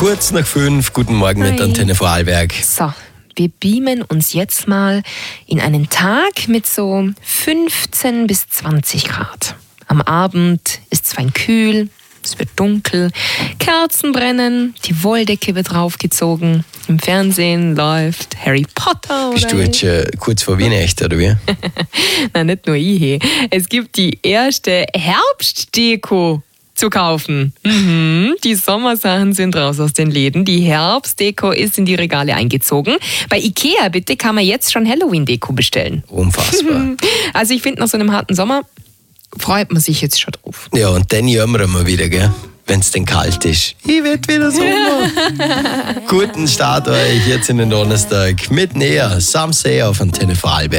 Kurz nach 5, guten Morgen mit Antenne Vorarlberg. So, wir beamen uns jetzt mal in einen Tag mit so 15 bis 20 Grad. Am Abend ist es fein kühl, es wird dunkel, Kerzen brennen, die Wolldecke wird raufgezogen, im Fernsehen läuft Harry Potter. Bist du jetzt schon kurz vor Weihnachten, oder wie? Nein, nicht nur ich. Hey. Es gibt die erste Herbstdeko zu kaufen. Die Sommersachen sind raus aus den Läden. Die Herbstdeko ist in die Regale eingezogen. Bei Ikea, bitte, kann man jetzt schon Halloween-Deko bestellen. Unfassbar. Also ich finde, nach so einem harten Sommer freut man sich jetzt schon drauf. Ja, und dann jammern wir wieder, gell? Wenn es denn kalt ist. Ich will wieder Sommer. Guten Start euch jetzt in den Donnerstag mit Näher, Samsee auf Antenne Vorarlberg.